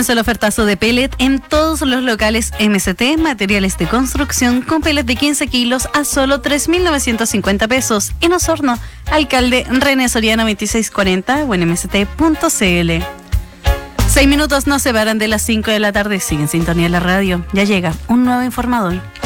Comenzó el ofertazo de pellet en todos los locales MST, materiales de construcción, con pellet de 15 kilos a solo 3.950 pesos. En Osorno, alcalde René Soriano 2640 o en mst.cl. 6 minutos nos separan de las 5 de la tarde. Sigue en sintonía de la radio. Ya llega un nuevo informador.